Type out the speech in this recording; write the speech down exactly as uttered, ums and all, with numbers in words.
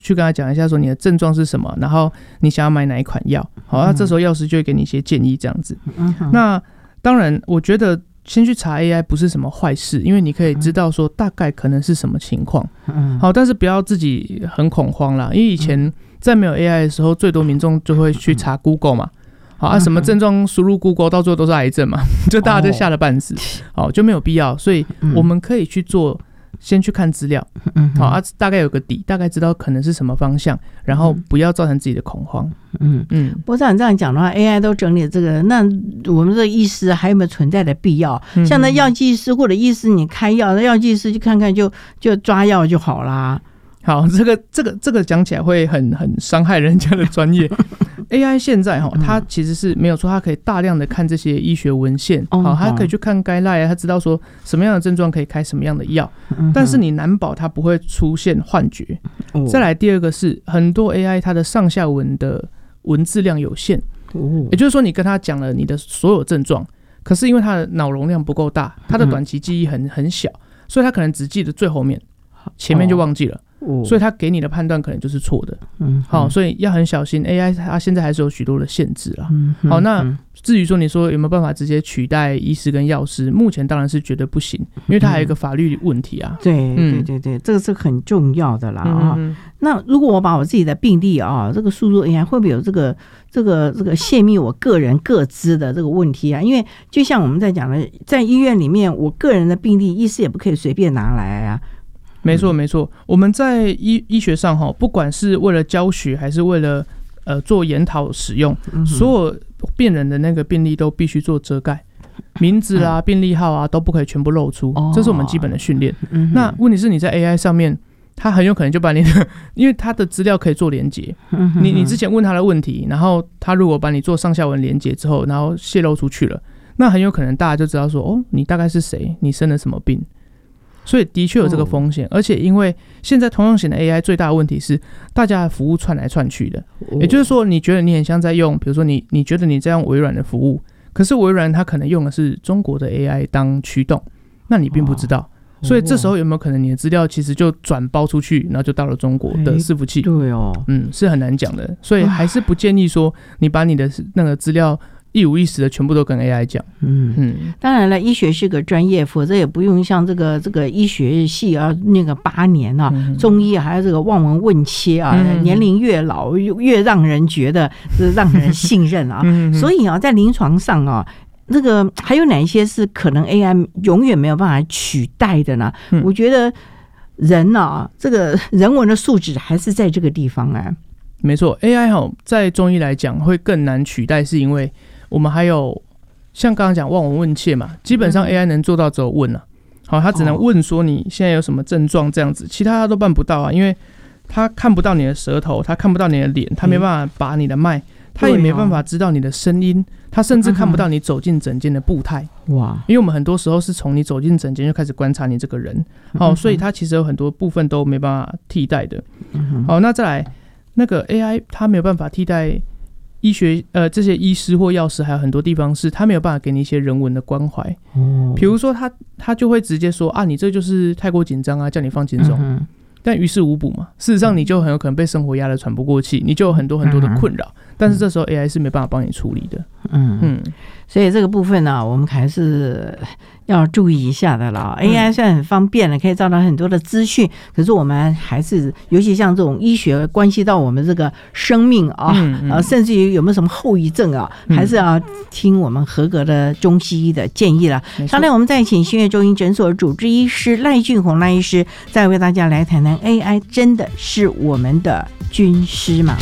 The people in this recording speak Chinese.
去跟他讲一下说你的症状是什么，然后你想要买哪一款药，好，那这时候药师就会给你一些建议这样子。嗯、那当然我觉得先去查 A I 不是什么坏事，因为你可以知道说大概可能是什么情况。好，但是不要自己很恐慌啦，因为以前在没有 A I 的时候，最多民众就会去查 Google 嘛。好啊，什么症状输入 Google 到最后都是癌症嘛，就大家就吓得半死。好，就没有必要，所以我们可以去做。先去看资料，好啊，大概有个底，大概知道可能是什么方向，然后不要造成自己的恐慌。 嗯嗯。不过照你这样讲的话 ，A I 都整理这个，那我们这个医师还有没有存在的必要？嗯、像那药剂师或者医师，你开药，那药剂师去看看就就抓药就好啦。 好，这个这个这个讲起来会很很伤害人家的专业。A I 现在哈，它其实是没有错，它可以大量的看这些医学文献，好、哦，它可以去看guideline，它知道说什么样的症状可以开什么样的药，嗯、但是你难保它不会出现幻觉。哦、再来第二个是很多 A I 它的上下文的文字量有限，哦、也就是说你跟他讲了你的所有症状，可是因为它的脑容量不够大，它的短期记忆很很小，所以它可能只记得最后面，前面就忘记了。哦所以他给你的判断可能就是错的，嗯，好，所以要很小心。A I 它现在还是有许多的限制啦。嗯、好，那至于说你说有没有办法直接取代医师跟药师，目前当然是绝对不行，因为它还有一个法律问题啊。 嗯、对对对对，这个是很重要的啦啊、嗯。那如果我把我自己的病历啊，这个输入 A I 会不会有这个这个这个泄密我个人个资的这个问题啊？因为就像我们在讲的，在医院里面，我个人的病历，医师也不可以随便拿来啊。 没错没错，我们在 医, 医学上不管是为了教学还是为了、呃、做研讨使用、嗯、所有病人的那个病历都必须做遮盖，名字啊、嗯、病历号啊都不可以全部露出、哦、这是我们基本的训练、嗯、那问题是你在 A I 上面他很有可能就把你的，因为他的资料可以做连结、嗯、你, 你之前问他的问题，然后他如果把你做上下文连结之后然后泄露出去了，那很有可能大家就知道说哦，你大概是谁，你生了什么病，所以的确有这个风险、哦、而且因为现在通用型的 A I 最大的问题是大家的服务串来串去的、哦、也就是说你觉得你很像在用，比如说 你, 你觉得你在用微软的服务，可是微软它可能用的是中国的 A I 当驱动，那你并不知道、哦、所以这时候有没有可能你的资料其实就转包出去，然后就到了中国的伺服器？ 对哦， 嗯，是很难讲的，所以还是不建议说你把你的那个资料一五一十的全部都跟 A I 讲。 嗯嗯，当然了，医学是个专业，否则也不用像这个这个医学系啊，那个八年啊，嗯、中医还有这个望闻问切啊，嗯、年龄越老越让人觉得是让人信任啊。嗯、所以啊，在临床上啊，这个还有哪一些是可能 A I 永远没有办法取代的呢？嗯、我觉得人啊，这个人文的素质还是在这个地方啊。 没错 ，A I 哈在中医来讲会更难取代，是因为我们还有像刚刚讲望闻问切嘛，基本上 A I 能做到只有问啊，好，他只能问说你现在有什么症状这样子，其他他都办不到啊，因为他看不到你的舌头，他看不到你的脸，他没办法把你的脉，他也没办法知道你的声音，他甚至看不到你走进诊间的步态。哇！因为我们很多时候是从你走进诊间就开始观察你这个人，好，所以他其实有很多部分都没办法替代的。好，那再来那个 A I 它没有办法替代医学呃这些医师或药师，还有很多地方是他没有办法给你一些人文的关怀。哦，比如说他他就会直接说啊，你这就是太过紧张啊，叫你放轻松。嗯，但于事无补嘛，事实上你就很有可能被生活压得喘不过气，你就有很多很多的困扰，嗯、但是这时候 A I 是没办法帮你处理的。嗯嗯， 所以这个部分呢、啊，我们还是要注意一下的啦。嗯、A I 虽然很方便了，可以找到很多的资讯，可是我们还是，尤其像这种医学关系到我们这个生命啊，嗯嗯呃、甚至于有没有什么后遗症啊，嗯、还是要听我们合格的中西医的建议啦。稍待，我们再请新月中医诊所主治医师赖俊宏赖医师，再为大家来谈谈 A I 真的是我们的军师吗？